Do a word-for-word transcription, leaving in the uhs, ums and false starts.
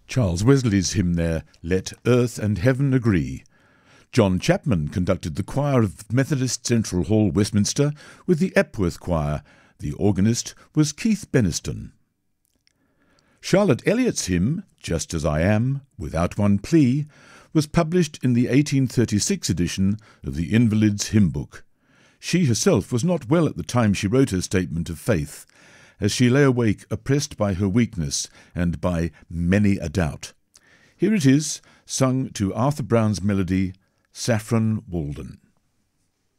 Charles Wesley's hymn there, Let Earth and Heaven Agree. John Chapman conducted the choir of Methodist Central Hall, Westminster, with the Epworth Choir. The organist was Keith Beniston. Charlotte Elliott's hymn, Just As I Am, Without One Plea, was published in the eighteen thirty-six edition of the Invalid's Hymn Book. She herself was not well at the time she wrote her statement of faith, as she lay awake oppressed by her weakness and by many a doubt. Here it is, sung to Arthur Brown's melody, Saffron Walden.